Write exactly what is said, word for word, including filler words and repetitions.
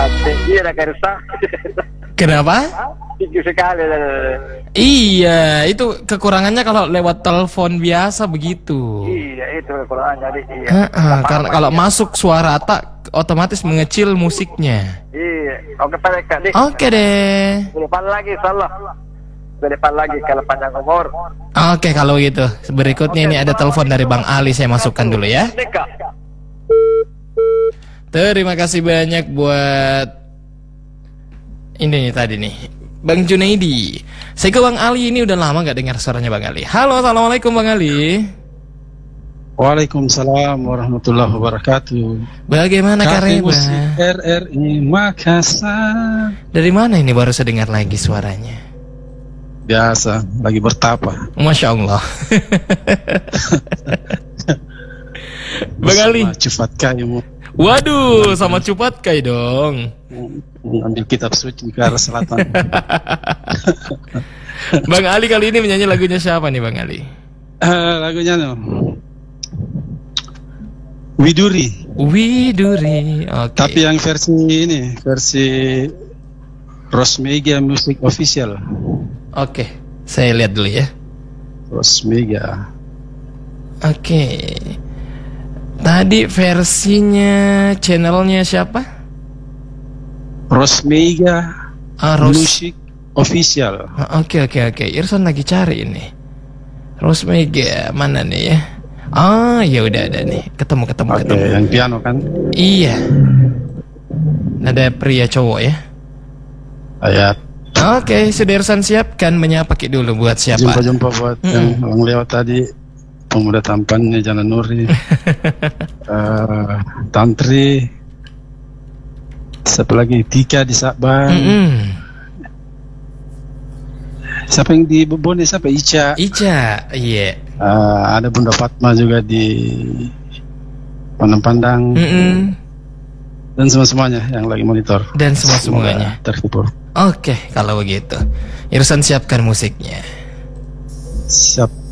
Iya, ada kersa. Kenapa? Tinggi sekali. Iya, itu kekurangannya kalau lewat telepon biasa begitu. Iya, itu kurang jadi. Iya. Heeh, karena kalau masuk suara tak otomatis mengecil musiknya. Iya. Oke, Pak Eka. Oke deh. Ke depan lagi, salah. Ke depan lagi kalau panjang umur. Oke, kalau gitu. Berikutnya ini ada telepon dari Bang Ali, saya masukkan dulu ya. Deka. Terima kasih banyak buat ini nih tadi nih, Bang Junaidi. Saya ke Bang Ali, ini udah lama gak dengar suaranya Bang Ali. Halo, assalamualaikum Bang Ali. Waalaikumsalam warahmatullahi wabarakatuh. Bagaimana kabarnya? R R I Makassar. Dari mana ini baru saya dengar lagi suaranya? Biasa, lagi bertapa. Masya Allah. Bang Ali. Cepat kayu. Waduh, sama Cupat Kai dong. Ambil kitab suci ke arah selatan. Bang Ali kali ini menyanyi lagunya siapa nih Bang Ali? Uh, lagunya no. Widuri. Widuri. Oke. Okay. Tapi yang versi ini, versi Rosmega Music Official. Oke, okay. Saya lihat dulu ya. Rosmega. Oke. Okay. Tadi versinya channelnya siapa? Rosmega ah, Ros Music Official. Oke oke oke. Irsan lagi cari ini. Rosmega mana nih ya? Ah ya udah ada nih. Ketemu ketemu okay, ketemu. Yang piano kan? Iya. Ada pria cowok ya? Ayat. Oke, sudah Irsan siapkan menyapa Ki dulu buat siapa? Jumpa-jumpa buat mm -hmm. yang lewat tadi. Pemuda tampannya Jalan Nuri. uh, Tantri. Siapa lagi? Tika di Sabang. Mm -hmm. Siapa yang di Bone? Siapa? Ica. Ica, iya. Yeah. Uh, ada Bunda Fatma juga di Pandang-Pandang. Mm -hmm. Dan semua-semuanya yang lagi monitor. Dan semua-semuanya terhibur. Oke, kalau begitu Irsan siapkan musiknya. Siap.